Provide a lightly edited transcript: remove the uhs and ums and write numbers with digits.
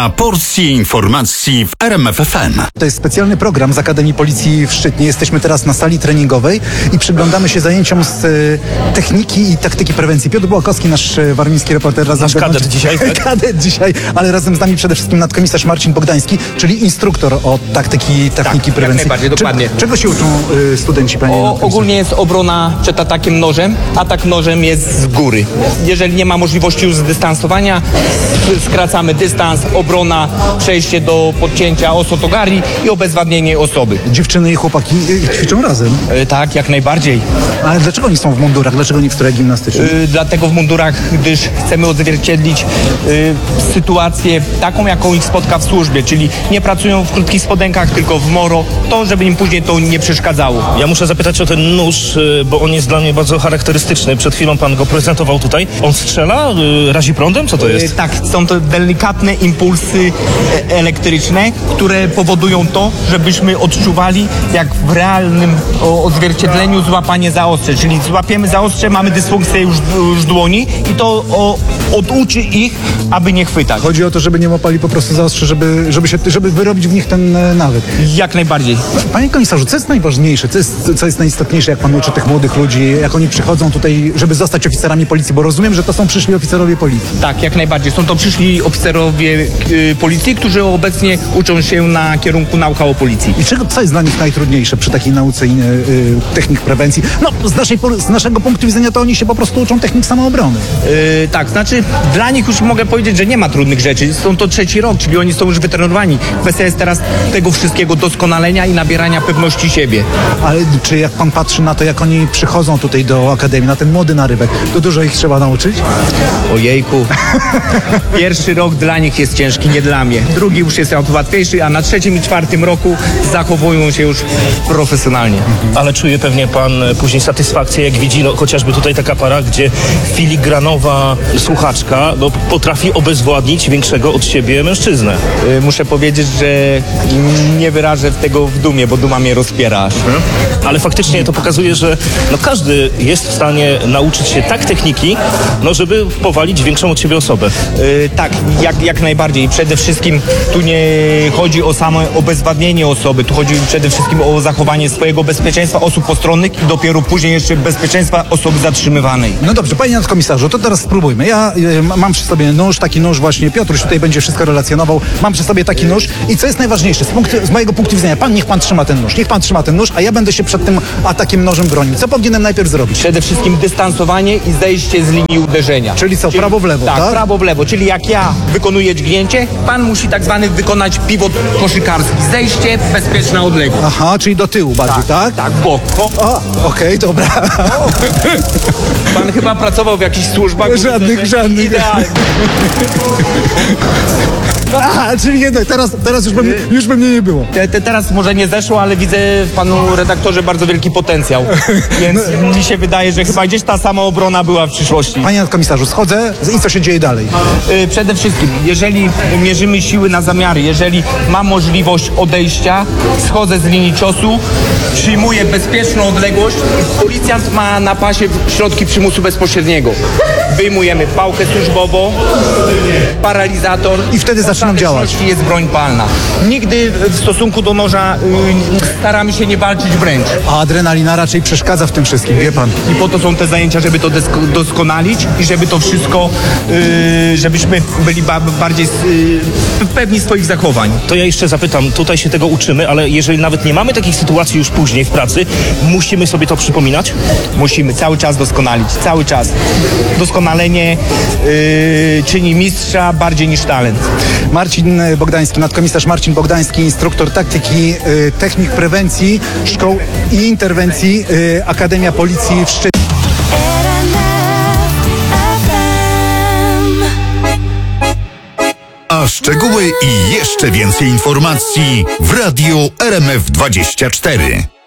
A porcji informacji w RMF FM. To jest specjalny program z Akademii Policji w Szczytnie. Jesteśmy teraz na sali treningowej i przyglądamy się zajęciom z techniki i taktyki prewencji. Piotr Błakowski, nasz warmiński reporter. Nasz kadet dzisiaj. Tak? Kadet dzisiaj, ale razem z nami przede wszystkim nadkomisarz Marcin Bogdański, czyli instruktor od techniki prewencji. Jak najbardziej, dokładnie. Czego się uczą studenci, panie nadkomisarzu? Ogólnie jest obrona przed atakiem nożem. Atak nożem jest z góry. Jeżeli nie ma możliwości już zdystansowania, skracamy dystans, obrona, przejście do podcięcia osotogari i obezwładnienie osoby. Dziewczyny i chłopaki ćwiczą razem. Tak, jak najbardziej. Ale dlaczego oni są w mundurach? Dlaczego nie w strojach gimnastycznych? Dlatego w mundurach, gdyż chcemy odzwierciedlić sytuację taką, jaką ich spotka w służbie, czyli nie pracują w krótkich spodenkach, tylko w moro, to żeby im później to nie przeszkadzało. Ja muszę zapytać o ten nóż, bo on jest dla mnie bardzo charakterystyczny. Przed chwilą pan go prezentował tutaj. On strzela? Razi prądem? Co to jest? Tak, są to delikatne impulsy elektryczne, które powodują to, żebyśmy odczuwali jak w realnym odzwierciedleniu złapanie za ostrze. Czyli złapiemy za ostrze, mamy dysfunkcję już dłoni i to oduczy ich, aby nie chwytać. Chodzi o to, żeby nie łapali po prostu za ostrze, żeby wyrobić w nich ten nawyk. Jak najbardziej. Panie komisarzu, co jest najważniejsze, co jest najistotniejsze, jak pan uczy tych młodych ludzi, jak oni przychodzą tutaj, żeby zostać oficerami policji, bo rozumiem, że to są przyszli oficerowie policji. Tak, jak najbardziej. Są to przyszli oficerowie policji, którzy obecnie uczą się na kierunku nauka o policji. I co jest dla nich najtrudniejsze przy takiej nauce technik prewencji? No, z naszego punktu widzenia to oni się po prostu uczą technik samoobrony. Tak, znaczy dla nich już mogę powiedzieć, że nie ma trudnych rzeczy. Są to 3. rok, czyli oni są już wytrenowani. Kwestia jest teraz tego wszystkiego doskonalenia i nabierania pewności siebie. Ale czy jak pan patrzy na to, jak oni przychodzą tutaj do akademii, na ten młody narybek, to dużo ich trzeba nauczyć? Ojejku. 1. rok dla nich jest ciężki, nie dla mnie. 2. już jest łatwiejszy, a na 3. i 4. roku zachowują się już profesjonalnie. Ale czuje pewnie pan później satysfakcję, jak widzi chociażby tutaj taka para, gdzie filigranowa słuchaczka potrafi obezwładnić większego od siebie mężczyznę. Muszę powiedzieć, że nie wyrażę tego w dumie, bo duma mnie rozpiera. Ale faktycznie to pokazuje, że każdy jest w stanie nauczyć się tak techniki, żeby powalić większą od siebie osobę. Tak, jak najbardziej. Przede wszystkim tu nie chodzi o samo obezwładnienie osoby, tu chodzi przede wszystkim o zachowanie swojego bezpieczeństwa osób postronnych i dopiero później jeszcze bezpieczeństwa osoby zatrzymywanej. No dobrze, panie nadkomisarzu, to teraz spróbujmy. Ja mam przy sobie nóż, taki nóż właśnie, Piotruś tutaj będzie wszystko relacjonował. Mam przy sobie taki nóż i co jest najważniejsze, z mojego punktu widzenia, niech pan trzyma ten nóż, a ja będę się przed tym atakiem nożem bronił. Co powinienem najpierw zrobić? Przede wszystkim dystansowanie i zejście z linii uderzenia. Czyli co, prawo w lewo, tak? Prawo w lewo, czyli jak ja wykonuję dźgnięcie, pan musi tak zwany wykonać pivot koszykarski. Zejście, bezpieczna odległość. Aha, czyli do tyłu bardziej, tak? Tak, w bok. Okej, dobra. Pan chyba pracował w jakichś służbach. Żadnych. Idealnie. Czyli jednak, teraz już by mnie nie było. Teraz może nie zeszło, ale widzę w panu redaktorze bardzo wielki potencjał. Więc mi się wydaje, że chyba gdzieś ta samoobrona była w przyszłości. Panie nadkomisarzu, schodzę i co się dzieje dalej? Przede wszystkim, jeżeli mierzymy siły na zamiary, jeżeli mam możliwość odejścia, schodzę z linii ciosu, przyjmuję bezpieczną odległość. Policjant ma na pasie środki przymusu bezpośredniego. Wyjmujemy pałkę służbową, paralizator. I wtedy zaczynam działać. Jest broń palna. Nigdy w stosunku do noża staramy się nie walczyć wręcz. A adrenalina raczej przeszkadza w tym wszystkim, wie pan. I po to są te zajęcia, żeby to doskonalić i żeby to wszystko, żebyśmy byli bardziej pewni swoich zachowań. To ja jeszcze zapytam, tutaj się tego uczymy, ale jeżeli nawet nie mamy takich sytuacji już później w pracy, musimy sobie to przypominać? Musimy cały czas doskonalić, cały czas. Doskonalenie czyni mistrza bardziej niż talent. Marcin Bogdański, nadkomisarz Marcin Bogdański, instruktor taktyki, technik prewencji, szkoł i interwencji, Akademia Policji w Szczytnie. A szczegóły i jeszcze więcej informacji w radiu RMF24.